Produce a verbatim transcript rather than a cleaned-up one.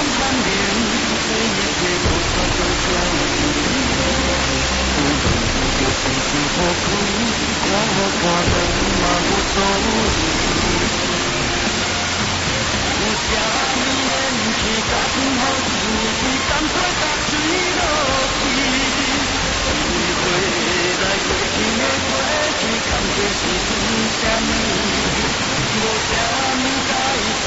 寒恋，谁也别多少个交集。不问就曾经何苦，夸我夸人马不走。